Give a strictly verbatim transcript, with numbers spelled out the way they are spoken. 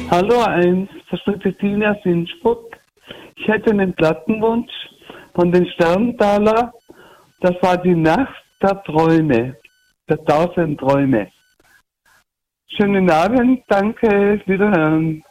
Hallo eins, versteckte Tina aus Innsbruck. Ich hätte einen Plattenwunsch von den Sterntaler. Das war die Nacht der Träume, der tausend Träume. Schönen Abend, danke, wiederhören.